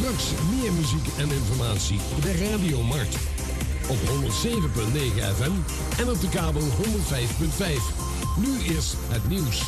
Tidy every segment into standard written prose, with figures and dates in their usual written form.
Straks meer muziek en informatie bij Radio Mart. Op 107.9 FM en op de kabel 105.5. Nu eerst het nieuws.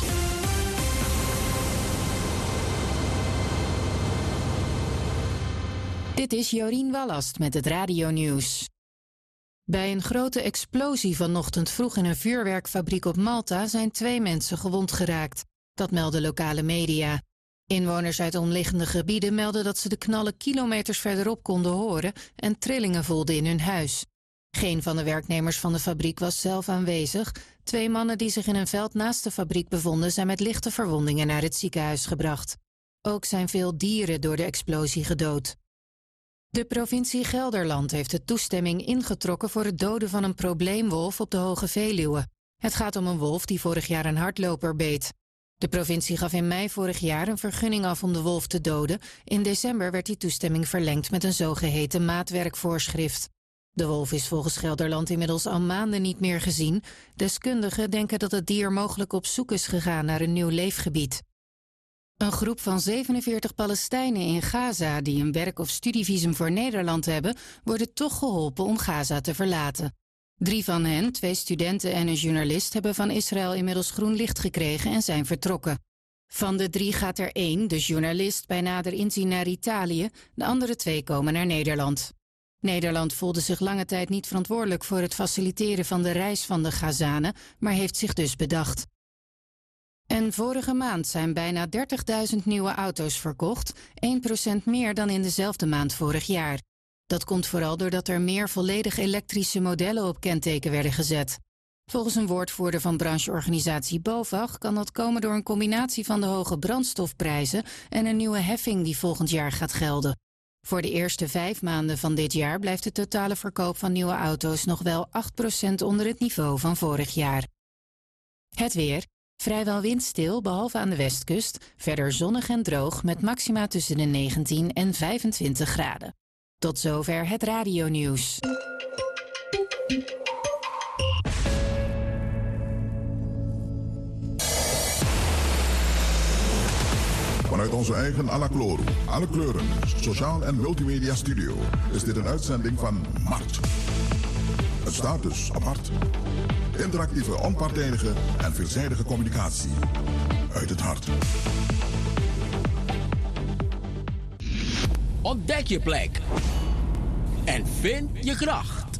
Dit is Jorien Wallast met het radionieuws. Bij een grote explosie vanochtend vroeg in een vuurwerkfabriek op Malta zijn 2 mensen gewond geraakt. Dat melden lokale media. Inwoners uit omliggende gebieden melden dat ze de knallen kilometers verderop konden horen en trillingen voelden in hun huis. Geen van de werknemers van de fabriek was zelf aanwezig. 2 mannen die zich in een veld naast de fabriek bevonden zijn met lichte verwondingen naar het ziekenhuis gebracht. Ook zijn veel dieren door de explosie gedood. De provincie Gelderland heeft de toestemming ingetrokken voor het doden van een probleemwolf op de Hoge Veluwe. Het gaat om een wolf die vorig jaar een hardloper beet. De provincie gaf in mei vorig jaar een vergunning af om de wolf te doden. In december werd die toestemming verlengd met een zogeheten maatwerkvoorschrift. De wolf is volgens Gelderland inmiddels al maanden niet meer gezien. Deskundigen denken dat het dier mogelijk op zoek is gegaan naar een nieuw leefgebied. Een groep van 47 Palestijnen in Gaza die een werk- of studievisum voor Nederland hebben, worden toch geholpen om Gaza te verlaten. 3 van hen, 2 studenten en een journalist, hebben van Israël inmiddels groen licht gekregen en zijn vertrokken. Van de 3 gaat er 1, de journalist, bij nader inzien naar Italië. De andere 2 komen naar Nederland. Nederland voelde zich lange tijd niet verantwoordelijk voor het faciliteren van de reis van de Gazanen, maar heeft zich dus bedacht. En vorige maand zijn bijna 30.000 nieuwe auto's verkocht, 1% meer dan in dezelfde maand vorig jaar. Dat komt vooral doordat er meer volledig elektrische modellen op kenteken werden gezet. Volgens een woordvoerder van brancheorganisatie BOVAG kan dat komen door een combinatie van de hoge brandstofprijzen en een nieuwe heffing die volgend jaar gaat gelden. Voor de eerste 5 maanden van dit jaar blijft de totale verkoop van nieuwe auto's nog wel 8% onder het niveau van vorig jaar. Het weer. Vrijwel windstil, behalve aan de westkust. Verder zonnig en droog met maxima tussen de 19 en 25 graden. Tot zover het radionieuws. Vanuit onze eigen Alakloru, alle kleuren, sociaal en multimedia studio is dit een uitzending van Mart. Het staat dus apart. Interactieve, onpartijdige en veelzijdige communicatie uit het hart. Ontdek je plek en vind je kracht.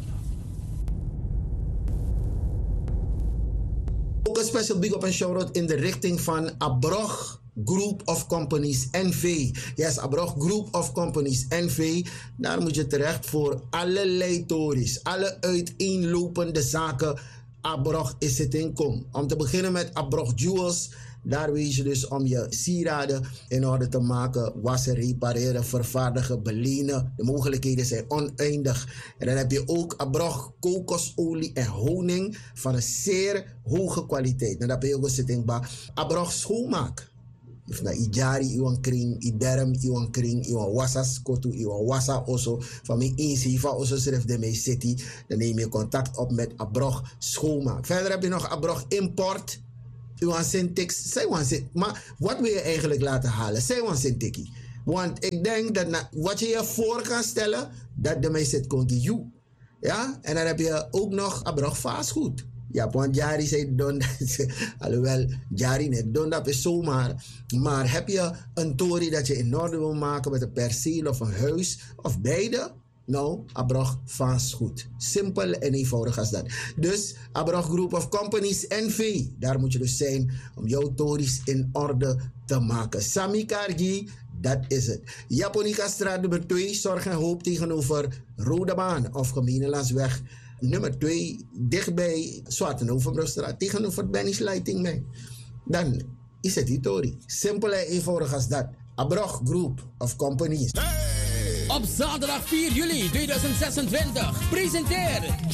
Ook een special big up en shout-out in de richting van Abrog Group of Companies NV. Yes, Abrog Group of Companies NV. Daar moet je terecht voor allerlei tories, alle uiteenlopende zaken. Abrog is het inkom. Om te beginnen met Abrog Jewels. Daar weet je dus om je sieraden in orde te maken, wassen, repareren, vervaardigen, belenen. De mogelijkheden zijn oneindig. En dan heb je ook Abrog kokosolie en honing van een zeer hoge kwaliteit. En dat ben je ook zitting bij Abrog schoonmaak. If na ijari iwan kring, iderm iwan kring, iwan wasas kotu, iwan wasa oso. Van mijn inziva oso schrijft de mee city. Dan neem je contact op met Abrog schoonmaak. Verder heb je nog Abrog import. Iwan Syntex. Maar wat wil je eigenlijk laten halen? Zij wan Synteki. Want ik denk dat wat je je voor kan stellen, dat de mij zit continu. Ja? En dan heb je ook nog Abrog vastgoed. Ja, want Jari zei don, alhoewel Jari net don, dat is zomaar. Maar heb je een tory dat je in orde wil maken met een perceel of een huis of beide? Nou, Abrog vastgoed. Simpel en eenvoudig als dat. Dus Abrog Group of Companies NV. Daar moet je dus zijn om jouw tories in orde te maken. Sami Kargi, dat is het. Japonica straat nummer 2, Zorg en Hoop tegenover Rode Baan of Gemeenelandsweg. Nummer 2, dichtbij Zwartenhovenbrugstraat, tegenover Benny's Lighting Man. Dan is het die tory. Simpel en eenvoudig als dat. Abrog Group of Companies. Op zaterdag 4 juli 2026 presenteer